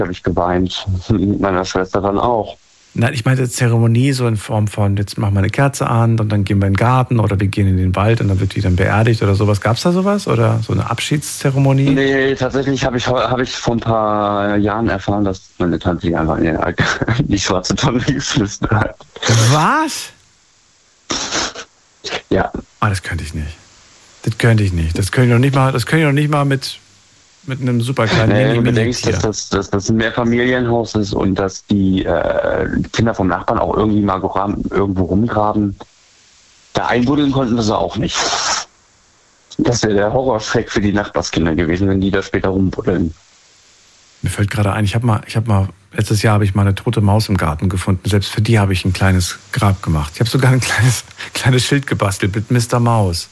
habe ich geweint. Mit meiner Schwester dann auch. Nein, ich meinte Zeremonie so in Form von, jetzt machen wir eine Kerze an und dann gehen wir in den Garten oder wir gehen in den Wald und dann wird die dann beerdigt oder sowas. Gab es da sowas oder so eine Abschiedszeremonie? Nee, tatsächlich habe ich vor ein paar Jahren erfahren, dass meine Tante die einfach in die schwarze Tonne geschmissen hat. Was? Ja. Ah, das könnte ich nicht. Das könnte ich noch nicht mal mit einem super kleinen Wenn du bedenkst, dass das ein Mehrfamilienhaus ist und dass die Kinder vom Nachbarn auch irgendwie mal irgendwo rumgraben, da einbuddeln konnten wir sie auch nicht. Das wäre der Horrorschreck für die Nachbarskinder gewesen, wenn die da später rumbuddeln. Mir fällt gerade ein, letztes Jahr habe ich mal eine tote Maus im Garten gefunden. Selbst für die habe ich ein kleines Grab gemacht. Ich habe sogar ein kleines Schild gebastelt mit Mr. Maus.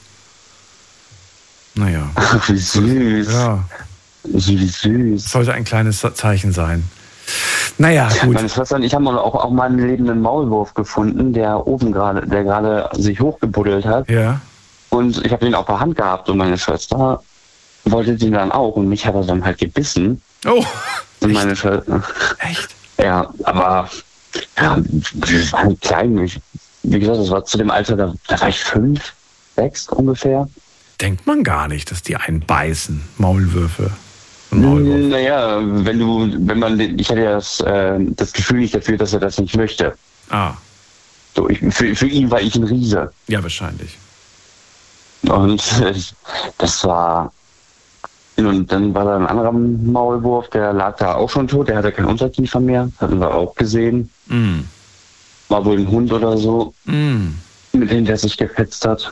Naja. Ach, wie süß. Ja. Wie süß. Das sollte ein kleines Zeichen sein. Naja, gut. Meine Schwester und ich haben auch mal einen lebenden Maulwurf gefunden, der gerade sich hochgebuddelt hat. Ja. Und ich habe den auch per Hand gehabt und meine Schwester wollte den dann auch und mich hat er dann halt gebissen. Oh. Und meine Schwester. Echt? Ja, aber wir waren klein. Wie gesagt, das war zu dem Alter, da war ich 5, 6 ungefähr. Denkt man gar nicht, dass die einen beißen, Maulwürfe. Naja, ich hatte ja das Gefühl nicht dafür, dass er das nicht möchte. Ah. So, für ihn war ich ein Riese. Ja, wahrscheinlich. Und und dann war da ein anderer Maulwurf, der lag da auch schon tot, der hatte keinen Unterkiefer mehr, hatten wir auch gesehen. Mm. War wohl ein Hund oder so, mit dem der sich gefetzt hat.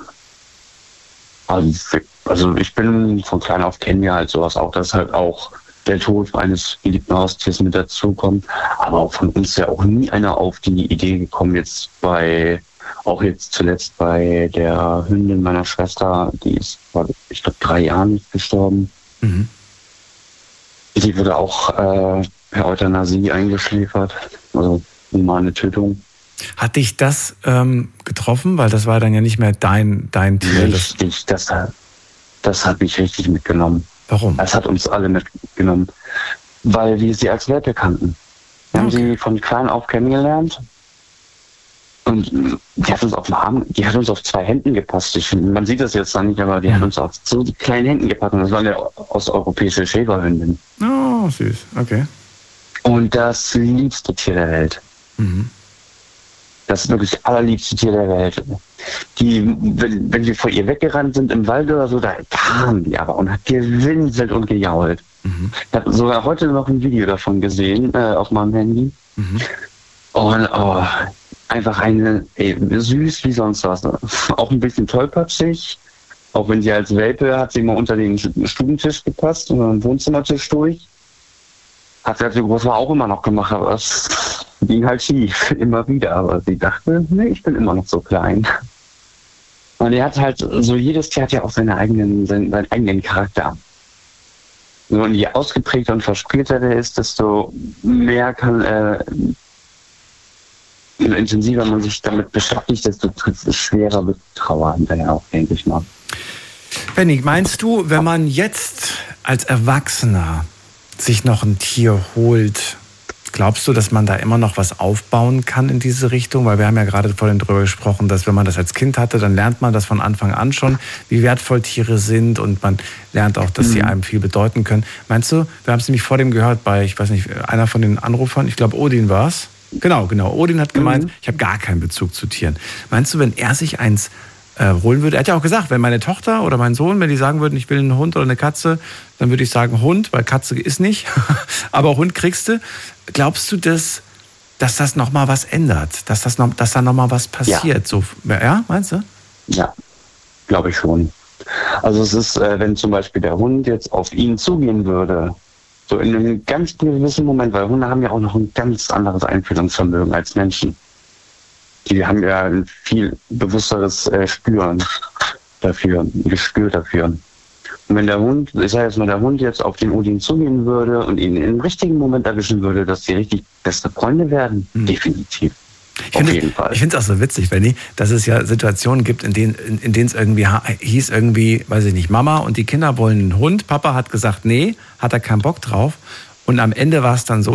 Also ich bin von klein auf kennen wir halt sowas auch, dass halt auch der Tod eines geliebten Haustiers mit dazukommt. Aber auch von uns ist ja auch nie einer auf die Idee gekommen, jetzt zuletzt bei der Hündin meiner Schwester, die ist vor, ich glaube, 3 Jahren gestorben. Mhm. Die wurde auch per Euthanasie eingeschläfert, also humane Tötung. Hat dich das getroffen? Weil das war dann ja nicht mehr dein Tier. Richtig, das hat mich richtig mitgenommen. Warum? Das hat uns alle mitgenommen, weil wir sie als Werte kannten. Wir haben sie von klein auf kennengelernt und die hat uns auf 2 Händen gepasst. Man sieht das jetzt dann nicht, aber die hat uns auf so kleinen Händen gepasst und das war eine osteuropäische Schäferhündin. Oh, süß, okay. Und das liebste Tier der Welt. Mhm. Das wirklich allerliebste Tier der Welt. Die, wenn wir vor ihr weggerannt sind im Wald oder so, da kam die aber und hat gewinselt und gejault. Mhm. Ich habe sogar heute noch ein Video davon gesehen, auf meinem Handy. Mhm. Und einfach süß wie sonst was. Auch ein bisschen tollpatschig. Auch wenn sie als Welpe hat sie immer unter den Stubentisch gepasst und den Wohnzimmertisch durch. Hat sie halt so groß war auch immer noch gemacht, aber es ging halt schief, immer wieder. Aber sie dachte, nee, ich bin immer noch so klein. Und er hat halt, so jedes Tier hat ja auch seinen eigenen Charakter. Und je ausgeprägter und verspielter der ist, desto mehr intensiver man sich damit beschäftigt, desto schwerer wird Trauer hinterher auch, denke ich mal. Benni, meinst du, wenn man jetzt als Erwachsener sich noch ein Tier holt, glaubst du, dass man da immer noch was aufbauen kann in diese Richtung? Weil wir haben ja gerade vorhin drüber gesprochen, dass wenn man das als Kind hatte, dann lernt man das von Anfang an schon, wie wertvoll Tiere sind und man lernt auch, dass sie einem viel bedeuten können. Meinst du, wir haben es nämlich vor dem gehört bei, ich weiß nicht, einer von den Anrufern, ich glaube Odin war es. Genau. Odin hat gemeint, ich habe gar keinen Bezug zu Tieren. Meinst du, wenn er sich eins holen würde, er hat ja auch gesagt, wenn meine Tochter oder mein Sohn, wenn die sagen würden, ich will einen Hund oder eine Katze, dann würde ich sagen Hund, weil Katze ist nicht, aber Hund kriegst du. Glaubst du, dass das nochmal was ändert? Dass da nochmal was passiert? Ja. So, ja, meinst du? Ja, glaube ich schon. Also es ist, wenn zum Beispiel der Hund jetzt auf ihn zugehen würde, so in einem ganz gewissen Moment, weil Hunde haben ja auch noch ein ganz anderes Einfühlungsvermögen als Menschen. Die haben ja ein viel bewussteres Gespür dafür. Und wenn der Hund, ich sage jetzt mal, der Hund jetzt auf den Odin zugehen würde und ihn im richtigen Moment erwischen würde, dass die richtig beste Freunde werden, definitiv. Auf jeden Fall. Ich finde es auch so witzig, Benni, dass es ja Situationen gibt, in denen es irgendwie hieß, weiß ich nicht, Mama und die Kinder wollen einen Hund. Papa hat gesagt, nee, hat er keinen Bock drauf. Und am Ende war es dann so,